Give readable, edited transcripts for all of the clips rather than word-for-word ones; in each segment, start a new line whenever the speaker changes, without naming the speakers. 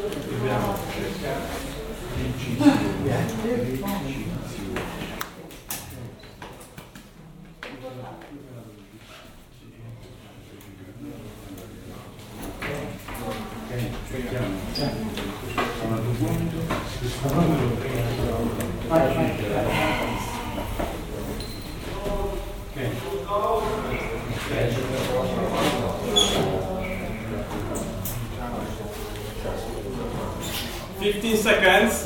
$15 seconds.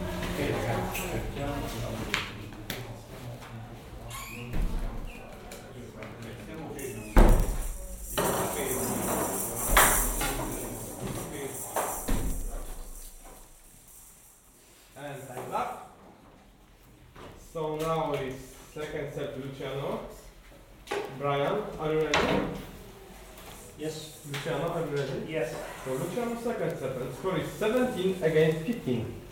And time's up. So now it's second set to Luciano. Brian, are you ready?
Yes.
Luciano, are you ready?
Yes.
So Luciano second set, and score is 17 against 15.